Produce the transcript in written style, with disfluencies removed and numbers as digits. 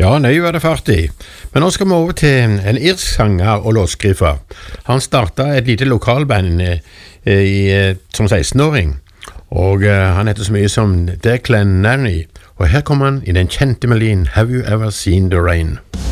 Ja, nøy var det fart i. Men nå skal vi over til en irsk sanger og låtskriver. Han startet et lite lokalband som 16-åring, og han heter så mye som Declan Nanny. Og her kommer han i den kjente melodien Have You Ever Seen the Rain?